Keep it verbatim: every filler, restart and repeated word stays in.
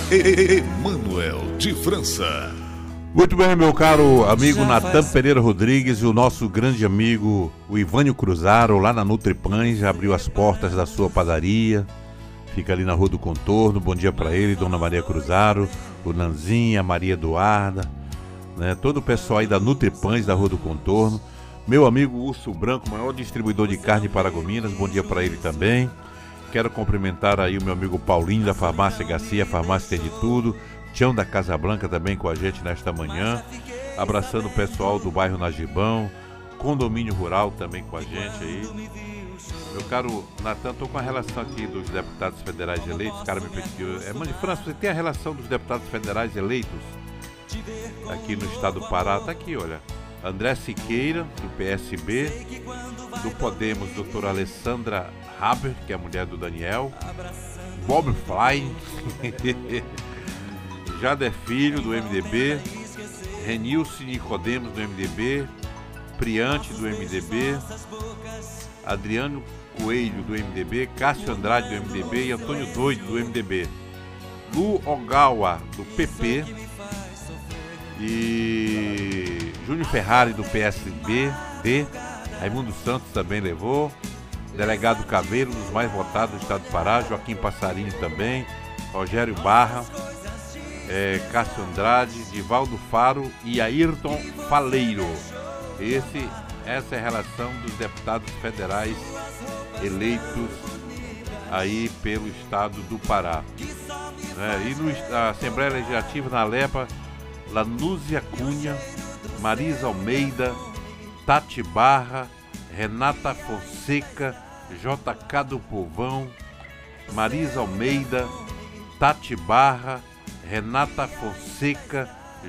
Emanuel de França. Muito bem, meu caro amigo Natan Pereira Rodrigues e o nosso grande amigo, o Ivânio Cruzaro, lá na Nutripães, já abriu as portas da sua padaria. Fica ali na Rua do Contorno. Bom dia para ele, Dona Maria Cruzaro, o Nanzinha, a Maria Eduarda, né? Todo o pessoal aí da Nutripães, da Rua do Contorno. Meu amigo Urso Branco, maior distribuidor de carne para Gominas, bom dia para ele também. Quero cumprimentar aí o meu amigo Paulinho da Farmácia Garcia, Farmácia Tem de Tudo. Tião da Casa Blanca também com a gente nesta manhã. Abraçando o pessoal do bairro Nagibão. Condomínio Rural também com a gente aí. Meu caro Natan, estou com a relação aqui dos deputados federais eleitos. O cara me pediu. É, Mãe de França, você tem a relação dos deputados federais eleitos aqui no estado do Pará? Tá aqui, olha. André Siqueira, do P S B. Do Podemos, doutora Alessandra Haber, que é a mulher do Daniel. Bob Fly. Jader Filho, do M D B. Renilce Nicodemos, do M D B. Priante, do M D B. Adriano Coelho, do M D B. Cássio Andrade, do M D B. E Antônio Doido, do M D B. Lu Ogawa, do P P. E Júnior Ferrari, do P S B. D. Raimundo Santos também levou. Delegado Caveiro, dos mais votados do estado do Pará. Joaquim Passarinho também. Rogério Barra. É, Cássio Andrade, Divaldo Faro e Ayrton Faleiro. Esse, essa é a relação dos deputados federais eleitos aí pelo estado do Pará. É, e no, na Assembleia Legislativa, na Alepa, Lanúzia Cunha, Marisa Almeida, Tati Barra, Renata Fonseca, J K do Povão, Marisa Almeida, Tati Barra, Renata Fonseca,